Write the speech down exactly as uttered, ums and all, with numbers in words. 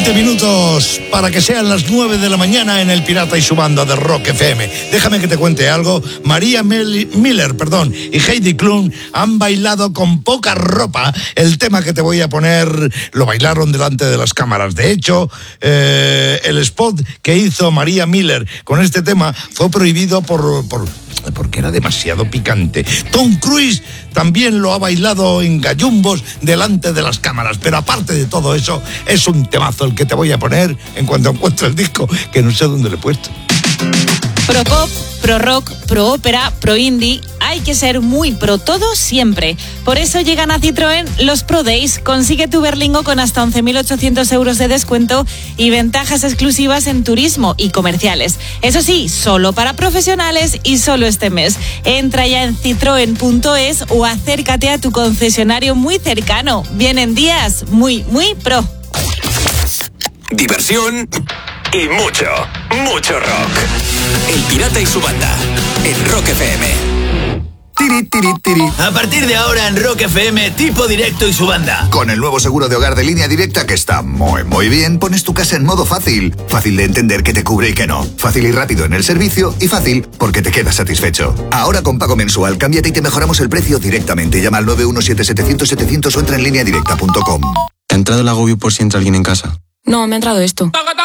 veinte minutos para que sean las nueve de la mañana en El Pirata y su banda de Rock F M. Déjame que te cuente algo. María Mel- Miller perdón, y Heidi Klum han bailado con poca ropa. El tema que te voy a poner lo bailaron delante de las cámaras. De hecho, eh, el spot que hizo María Miller con este tema fue prohibido por... por porque era demasiado picante. Tom Cruise también lo ha bailado en gallumbos delante de las cámaras, pero aparte de todo eso, es un temazo el que te voy a poner en cuanto encuentre el disco, que no sé dónde lo he puesto. Pro pop, pro rock, pro ópera, pro indie, hay que ser muy pro todo siempre. Por eso llegan a Citroën los Pro Days. Consigue tu Berlingo con hasta once mil ochocientos euros de descuento y ventajas exclusivas en turismo y comerciales. Eso sí, solo para profesionales y solo este mes. Entra ya en citroen punto es o acércate a tu concesionario muy cercano. Vienen días muy, muy pro. Diversión y mucho, mucho rock. El Pirata y su banda, en Rock F M. Tiri, tiri, tiri. A partir de ahora en Rock F M, Tipo Directo y su banda. Con el nuevo seguro de hogar de Línea Directa que está muy, muy bien, pones tu casa en modo fácil. Fácil de entender que te cubre y que no. Fácil y rápido en el servicio y fácil porque te quedas satisfecho. Ahora con pago mensual, cámbiate y te mejoramos el precio directamente. Llama al nueve uno siete setecientos setecientos o entra en línea directa punto com. ¿Te ha entrado el agobio por si entra alguien en casa? No, me ha entrado esto.